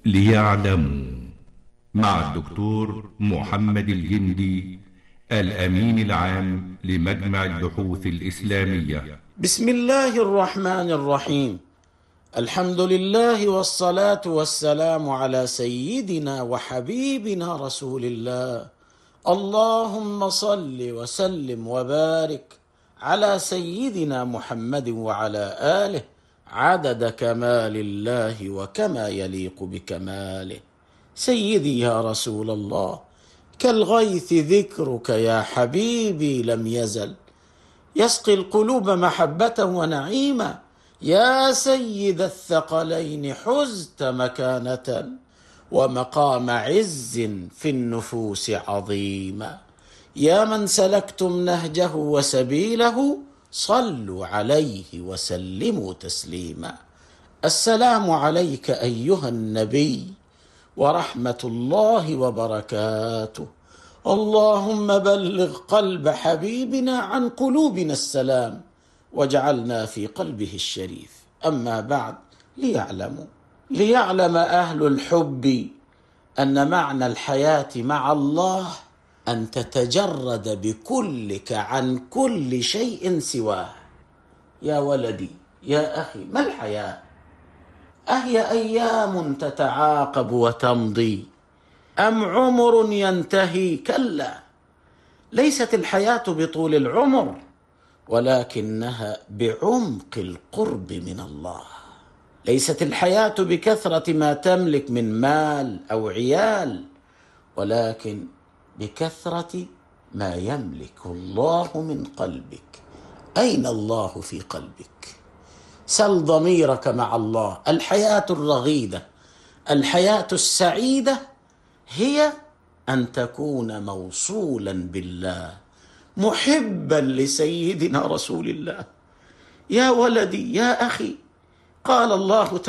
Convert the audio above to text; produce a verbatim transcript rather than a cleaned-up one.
ليعلموا مع الدكتور محمد الجندي الأمين العام لمجمع البحوث الإسلامية. بسم الله الرحمن الرحيم. الحمد لله والصلاة والسلام على سيدنا وحبيبنا رسول الله. اللهم صل وسلم وبارك على سيدنا محمد وعلى آله عدد كمال الله وكما يليق بكماله. سيدي يا رسول الله، كالغيث ذكرك يا حبيبي لم يزل يسقي القلوب محبة ونعيما. يا سيد الثقلين حزت مكانة ومقام عز في النفوس عظيما. يا من سلكتم نهجه وسبيله صلوا عليه وسلموا تسليما. السلام عليك أيها النبي ورحمة الله وبركاته. اللهم بلغ قلب حبيبنا عن قلوبنا السلام واجعلنا في قلبه الشريف. أما بعد، ليعلموا ليعلم أهل الحب أن معنى الحياة مع الله أن تتجرد بكلك عن كل شيء سواه. يا ولدي يا أخي، ما الحياة؟ أهي أيام تتعاقب وتمضي أم عمر ينتهي؟ كلا، ليست الحياة بطول العمر ولكنها بعمق القرب من الله. ليست الحياة بكثرة ما تملك من مال أو عيال، ولكن بكثرة ما يملك الله من قلبك. أين الله في قلبك؟ سل ضميرك مع الله. الحياة الرغيدة، الحياة السعيدة هي أن تكون موصولا بالله، محبا لسيدنا رسول الله. يا ولدي يا أخي، قال الله تعالى